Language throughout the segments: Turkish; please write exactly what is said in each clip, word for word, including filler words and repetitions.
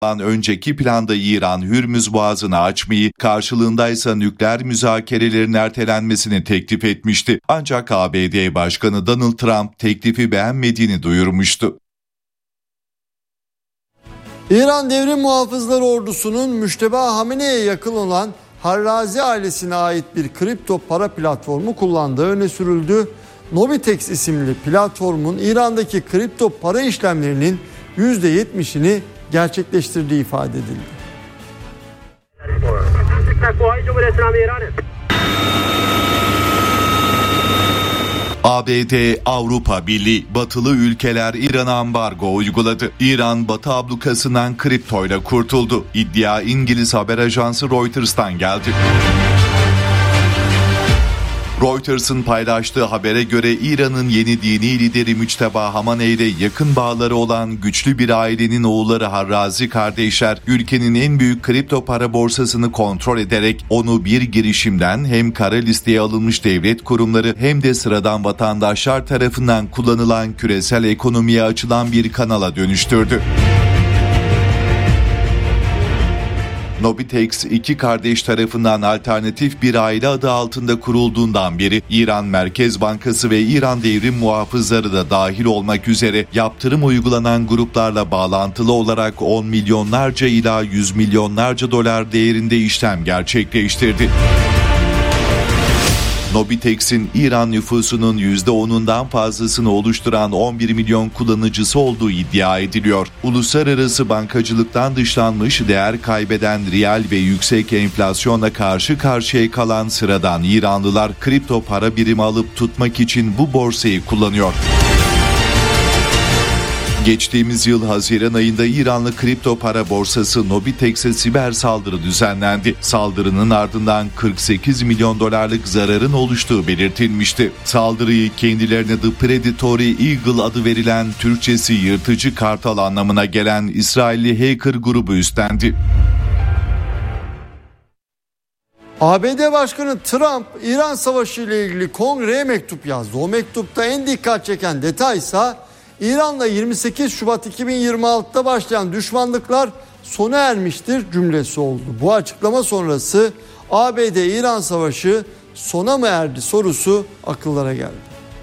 Önceki planda İran Hürmüz Boğazı'nı açmayı, karşılığındaysa nükleer müzakerelerin ertelenmesini teklif etmişti. Ancak A B D Başkanı Donald Trump teklifi beğenmediğini duyurmuştu. İran Devrim Muhafızları Ordusu'nun Müşteba Hamene'ye yakın olan Harrazi ailesine ait bir kripto para platformu kullandığı öne sürüldü. Nobitex isimli platformun İran'daki kripto para işlemlerinin yüzde yetmişini gerçekleştirdiği ifade edildi. A B D, Avrupa Birliği, batılı ülkeler İran'a ambargo uyguladı. İran, Batı ablukasından kriptoyla kurtuldu. İddia İngiliz haber ajansı Reuters'tan geldi. Reuters'ın paylaştığı habere göre İran'ın yeni dini lideri Müçteba Hamaney ile yakın bağları olan güçlü bir ailenin oğulları Harrazi kardeşler ülkenin en büyük kripto para borsasını kontrol ederek onu bir girişimden hem kara listeye alınmış devlet kurumları hem de sıradan vatandaşlar tarafından kullanılan küresel ekonomiye açılan bir kanala dönüştürdü. Nobitex iki kardeş tarafından alternatif bir aile adı altında kurulduğundan beri İran Merkez Bankası ve İran Devrim Muhafızları da dahil olmak üzere yaptırım uygulanan gruplarla bağlantılı olarak on milyonlarca ila yüz milyonlarca dolar değerinde işlem gerçekleştirdi. Nobitex'in İran nüfusunun yüzde onundan fazlasını oluşturan on bir milyon kullanıcısı olduğu iddia ediliyor. Uluslararası bankacılıktan dışlanmış, değer kaybeden riyal ve yüksek enflasyonla karşı karşıya kalan sıradan İranlılar kripto para birimi alıp tutmak için bu borsayı kullanıyor. Geçtiğimiz yıl Haziran ayında İranlı kripto para borsası Nobitex'e siber saldırı düzenlendi. Saldırının ardından kırk sekiz milyon dolarlık zararın oluştuğu belirtilmişti. Saldırıyı kendilerine The Predatory Eagle adı verilen, Türkçesi yırtıcı kartal anlamına gelen İsrailli hacker grubu üstlendi. A B D Başkanı Trump, İran Savaşı ile ilgili Kongre'ye mektup yazdı. O mektupta en dikkat çeken detay ise İran'la yirmi sekiz Şubat iki bin yirmi altıda başlayan düşmanlıklar sona ermiştir cümlesi oldu. Bu açıklama sonrası A B D-İran savaşı sona mı erdi sorusu akıllara geldi.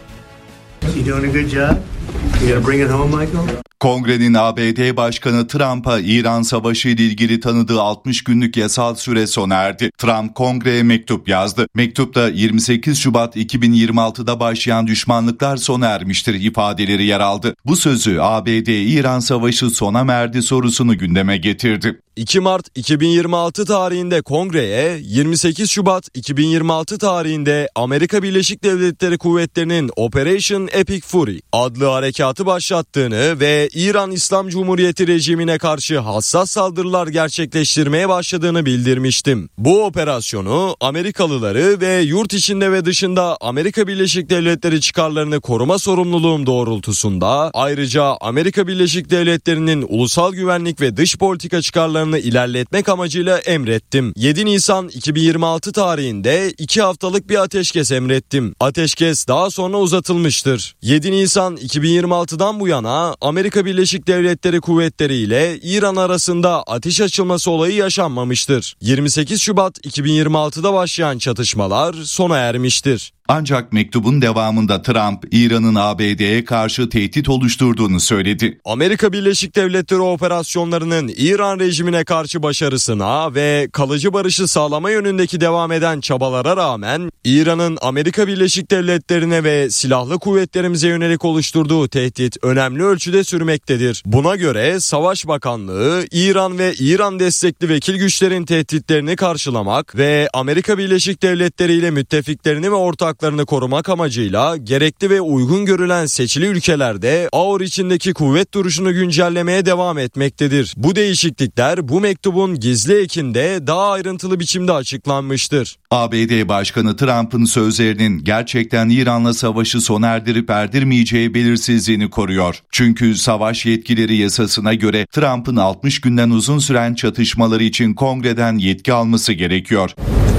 Kongrenin A B D Başkanı Trump'a İran Savaşı ile ilgili tanıdığı altmış günlük yasal süre sona erdi. Trump Kongre'ye mektup yazdı. Mektupta yirmi sekiz Şubat iki bin yirmi altıda başlayan düşmanlıklar sona ermiştir ifadeleri yer aldı. Bu sözü A B D-İran Savaşı sona mı erdi sorusunu gündeme getirdi. iki Mart iki bin yirmi altı tarihinde Kongre'ye, yirmi sekiz Şubat iki bin yirmi altı tarihinde Amerika Birleşik Devletleri Kuvvetleri'nin Operation Epic Fury adlı harekatı başlattığını ve İran İslam Cumhuriyeti rejimine karşı hassas saldırılar gerçekleştirmeye başladığını bildirmiştim. Bu operasyonu Amerikalıları ve yurt içinde ve dışında Amerika Birleşik Devletleri çıkarlarını koruma sorumluluğum doğrultusunda, ayrıca Amerika Birleşik Devletleri'nin ulusal güvenlik ve dış politika çıkarlarını ilerletmek amacıyla emrettim. yedi Nisan iki bin yirmi altı tarihinde iki haftalık bir ateşkes emrettim. Ateşkes daha sonra uzatılmıştır. yedi Nisan iki bin yirmi altıdan bu yana Amerika Birleşik Devletleri kuvvetleri ile İran arasında ateş açılması olayı yaşanmamıştır. yirmi sekiz Şubat iki bin yirmi altıda başlayan çatışmalar sona ermiştir. Ancak mektubun devamında Trump, İran'ın A B D'ye karşı tehdit oluşturduğunu söyledi. Amerika Birleşik Devletleri operasyonlarının İran rejimine karşı başarısına ve kalıcı barışı sağlama yönündeki devam eden çabalara rağmen İran'ın Amerika Birleşik Devletleri'ne ve silahlı kuvvetlerimize yönelik oluşturduğu tehdit önemli ölçüde sürmektedir. Buna göre Savaş Bakanlığı, İran ve İran destekli vekil güçlerin tehditlerini karşılamak ve Amerika Birleşik Devletleri ile müttefiklerini ve ortak korumak amacıyla gerekli ve uygun görülen seçili ülkelerde A O R içindeki kuvvet duruşunu güncellemeye devam etmektedir. Bu değişiklikler bu mektubun gizli ekinde daha ayrıntılı biçimde açıklanmıştır. A B D Başkanı Trump'ın sözlerinin gerçekten İran'la savaşı sona erdirip erdirmeyeceği belirsizliğini koruyor. Çünkü savaş yetkileri yasasına göre Trump'ın altmış günden uzun süren çatışmaları için Kongre'den yetki alması gerekiyor.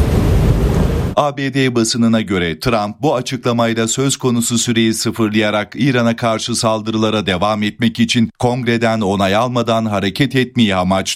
A B D basınına göre Trump bu açıklamayla söz konusu süreyi sıfırlayarak İran'a karşı saldırılara devam etmek için Kongreden onay almadan hareket etmeyi amaçlıyor.